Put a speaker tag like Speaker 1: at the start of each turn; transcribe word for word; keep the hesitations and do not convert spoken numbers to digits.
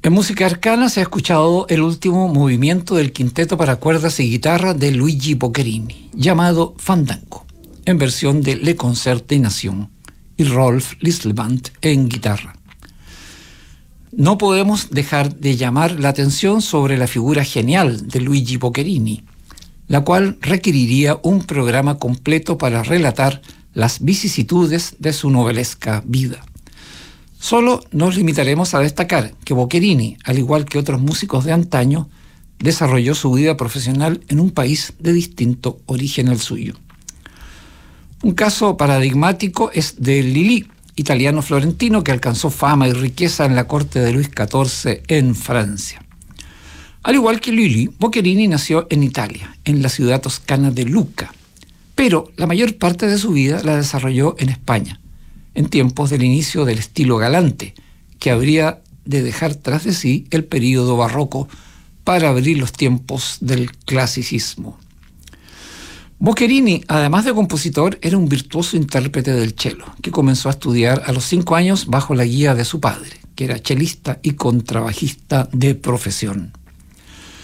Speaker 1: En música arcana se ha escuchado el último movimiento del quinteto para cuerdas y guitarra de Luigi Boccherini, llamado Fandango, en versión de Le Concert des Nations, y Rolf Lisleband en guitarra. No podemos dejar de llamar la atención sobre la figura genial de Luigi Boccherini, la cual requeriría un programa completo para relatar las vicisitudes de su novelesca vida. Solo nos limitaremos a destacar que Boccherini, al igual que otros músicos de antaño, desarrolló su vida profesional en un país de distinto origen al suyo. Un caso paradigmático es de Lili, italiano florentino que alcanzó fama y riqueza en la corte de Luis catorce en Francia. Al igual que Lili, Boccherini nació en Italia, en la ciudad toscana de Lucca, pero la mayor parte de su vida la desarrolló en España, en tiempos del inicio del estilo galante, que habría de dejar tras de sí el período barroco para abrir los tiempos del clasicismo. Boccherini, además de compositor, era un virtuoso intérprete del cello, que comenzó a estudiar a los cinco años bajo la guía de su padre, que era chelista y contrabajista de profesión.